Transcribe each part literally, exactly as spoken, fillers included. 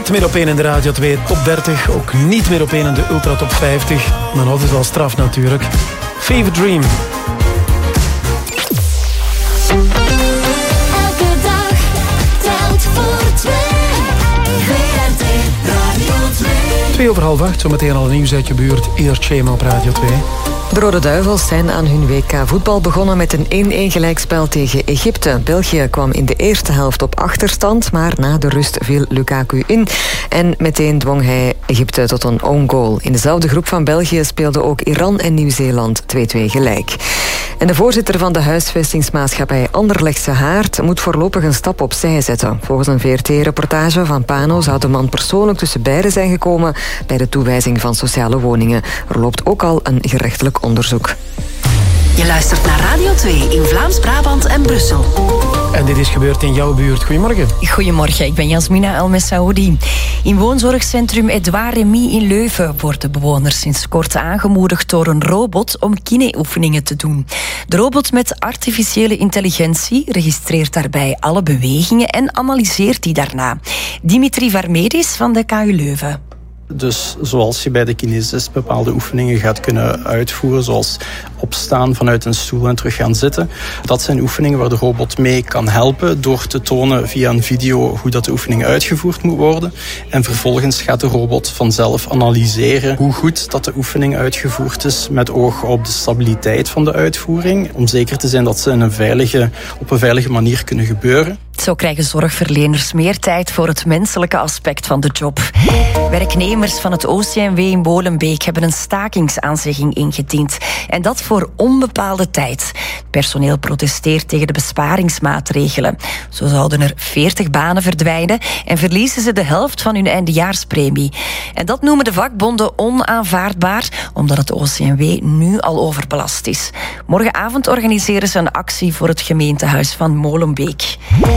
Nooit meer op één in de Radio twee Top dertig. Ook niet meer op één in de Ultra Top vijftig. Maar altijd wel straf natuurlijk. Fever Dream. Elke dag telt voor twee. V R T Radio twee. Twee over half acht. Zometeen al nieuws uit je buurt. Eerst Shema op Radio twee. De Rode Duivels zijn aan hun W K voetbal begonnen met een één-één gelijkspel tegen Egypte. België kwam in de eerste helft op achterstand, maar na de rust viel Lukaku in. En meteen dwong hij Egypte tot een own goal. In dezelfde groep van België speelden ook Iran en Nieuw-Zeeland twee-twee gelijk. En de voorzitter van de huisvestingsmaatschappij Anderlechtse Haard moet voorlopig een stap opzij zetten. Volgens een V R T-reportage van Pano zou de man persoonlijk tussen beiden zijn gekomen bij de toewijzing van sociale woningen. Er loopt ook al een gerechtelijk onderzoek. Je luistert naar Radio twee in Vlaams-Brabant en Brussel. En dit is gebeurd in jouw buurt. Goedemorgen. Goedemorgen, ik ben Jasmina El-Messaoudi. In woonzorgcentrum Edouard Remy in Leuven worden bewoners sinds kort aangemoedigd door een robot om kine-oefeningen te doen. De robot met artificiële intelligentie registreert daarbij alle bewegingen en analyseert die daarna. Dimitri Varmedis van de K U Leuven. Dus zoals je bij de kinesis bepaalde oefeningen gaat kunnen uitvoeren, zoals opstaan vanuit een stoel en terug gaan zitten. Dat zijn oefeningen waar de robot mee kan helpen door te tonen via een video hoe dat de oefening uitgevoerd moet worden. En vervolgens gaat de robot vanzelf analyseren hoe goed dat de oefening uitgevoerd is met oog op de stabiliteit van de uitvoering. Om zeker te zijn dat ze in een veilige, op een veilige manier kunnen gebeuren. Zo krijgen zorgverleners meer tijd voor het menselijke aspect van de job. Werknemers van het O C M W in Molenbeek hebben een stakingsaanzegging ingediend. En dat voor onbepaalde tijd. Het personeel protesteert tegen de besparingsmaatregelen. Zo zouden er veertig banen verdwijnen en verliezen ze de helft van hun eindejaarspremie. En dat noemen de vakbonden onaanvaardbaar, omdat het O C M W nu al overbelast is. Morgenavond organiseren ze een actie voor het gemeentehuis van Molenbeek.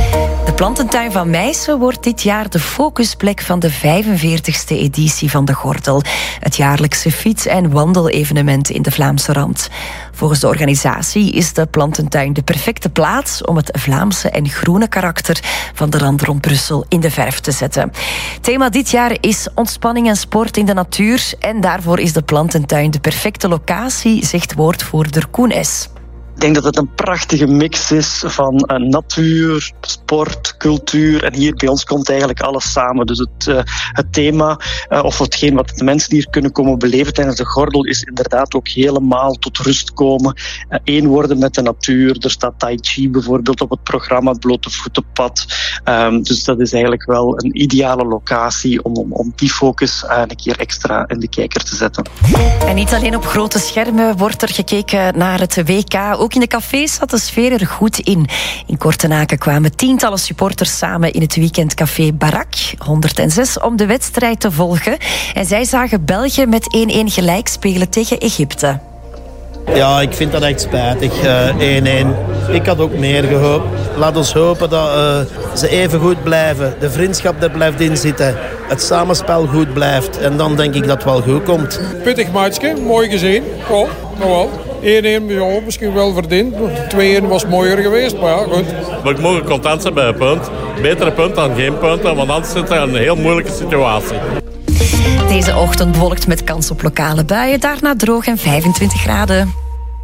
De plantentuin van Meissen wordt dit jaar de focusplek van de vijfenveertigste editie van de Gordel. Het jaarlijkse fiets- en wandelevenement in de Vlaamse Rand. Volgens de organisatie is de plantentuin de perfecte plaats om het Vlaamse en groene karakter van de Rand rond Brussel in de verf te zetten. Thema dit jaar is ontspanning en sport in de natuur en daarvoor is de plantentuin de perfecte locatie, zegt woordvoerder Koen S. Ik denk dat het een prachtige mix is van uh, natuur, sport, cultuur. En hier bij ons komt eigenlijk alles samen. Dus het, uh, het thema, uh, of hetgeen wat de mensen hier kunnen komen beleven tijdens de Gordel, is inderdaad ook helemaal tot rust komen. Uh, één worden met de natuur. Er staat Tai Chi bijvoorbeeld op het programma, het blote voetenpad. Um, dus dat is eigenlijk wel een ideale locatie om, om, om die focus uh, een keer extra in de kijker te zetten. En niet alleen op grote schermen wordt er gekeken naar het W K. Ook in de cafés zat de sfeer er goed in. In Kortenaken kwamen tientallen supporters samen in het weekendcafé Barak honderdzes om de wedstrijd te volgen. En zij zagen België met één-één gelijk spelen tegen Egypte. Ja, ik vind dat echt spijtig. Uh, één-één. Ik had ook meer gehoopt. Laat ons hopen dat uh, ze even goed blijven. De vriendschap er blijft inzitten. Het samenspel goed blijft. En dan denk ik dat het wel goed komt. Pittig matchje, mooi gezien. Ja, nou wel. één-één, ja, misschien wel verdiend. twee-één was mooier geweest, maar ja, goed. We mogen content zijn bij een punt. Betere punt dan geen punten, want anders zit er een heel moeilijke situatie. Deze ochtend bewolkt met kans op lokale buien. Daarna droog en vijfentwintig graden.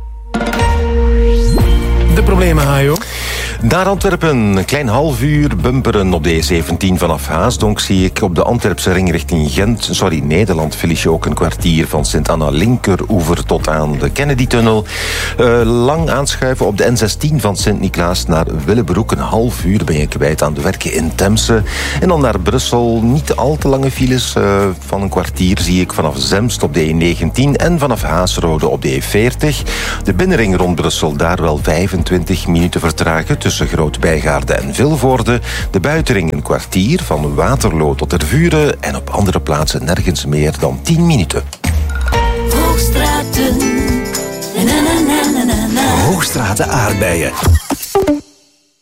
De problemen, Hajo. Naar Antwerpen, een klein half uur bumperen op de E zeventien vanaf Haasdonk zie ik. Op de Antwerpse ring richting Gent, sorry, Nederland, verlies je ook een kwartier van Sint-Anna linkeroever tot aan de Kennedy-tunnel. Uh, lang aanschuiven op de N zestien van Sint-Niklaas naar Willebroek. Een half uur ben je kwijt aan de werken in Temse. En dan naar Brussel, niet al te lange files. Uh, van een kwartier zie ik vanaf Zemst op de E negentien en vanaf Haasrode op de E veertig. De binnenring rond Brussel, daar wel vijfentwintig minuten vertragen tussen Groot-Bijgaarde en Vilvoorde. De buitenring een kwartier van Waterloo tot Tervuren en op andere plaatsen nergens meer dan tien minuten. Hoogstraten. Na, na, na, na, na, na. Hoogstraten aardbeien.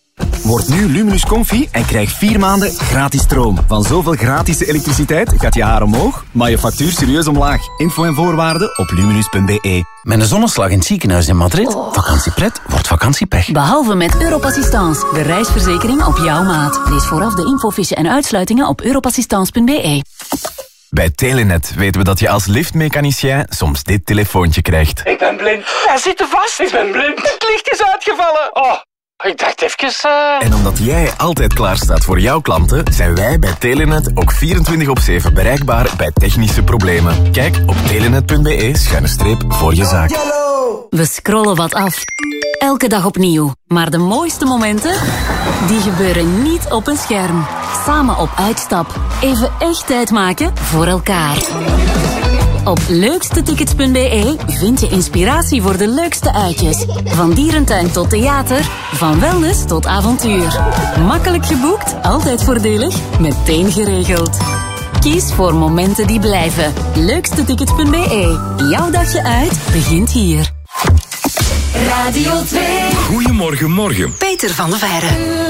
Word nu Luminus Comfy en krijg vier maanden gratis stroom. Van zoveel gratis elektriciteit gaat je haar omhoog, maar je factuur serieus omlaag. Info en voorwaarden op luminus punt b e. Met een zonneslag in het ziekenhuis in Madrid. Vakantiepret wordt vakantiepech. Behalve met Europassistance, de reisverzekering op jouw maat. Lees vooraf de infofiche en uitsluitingen op europassistance punt b e. Bij Telenet weten we dat je als liftmechanicien soms dit telefoontje krijgt. Ik ben blind. Hij zit er vast. Ik ben blind. Het licht is uitgevallen. Oh, ik dacht even... Uh... En omdat jij altijd klaar staat voor jouw klanten, zijn wij bij Telenet ook vierentwintig op zeven bereikbaar bij technische problemen. Kijk op telenet punt b e schuine streep voor je zaak. We scrollen wat af. Elke dag opnieuw. Maar de mooiste momenten, die gebeuren niet op een scherm. Samen op uitstap. Even echt tijd maken voor elkaar. Op leukstetickets punt b e vind je inspiratie voor de leukste uitjes. Van dierentuin tot theater, van wellness tot avontuur. Makkelijk geboekt, altijd voordelig, meteen geregeld. Kies voor momenten die blijven. leukstetickets punt b e. Jouw dagje uit begint hier. Radio twee. Goedemorgen, morgen. Peter van der Veijren.